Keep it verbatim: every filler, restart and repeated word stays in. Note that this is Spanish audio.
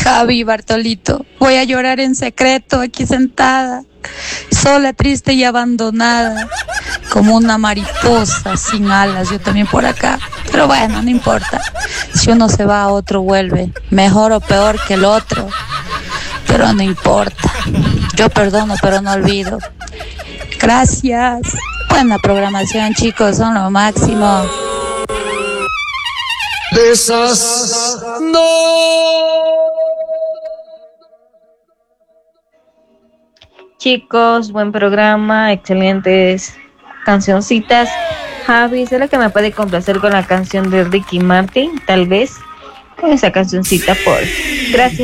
Javi, Bartolito, voy a llorar en secreto aquí sentada, sola, triste y abandonada, como una mariposa sin alas, yo también por acá. Pero bueno, no importa, si uno se va, otro vuelve, mejor o peor que el otro, pero no importa, yo perdono pero no olvido. Gracias, buena programación, chicos, son lo máximo. De esas no. Chicos, buen programa, excelentes cancioncitas. Javi, ¿será que me puede complacer con la canción de Ricky Martin? Tal vez con esa cancioncita, por gracias.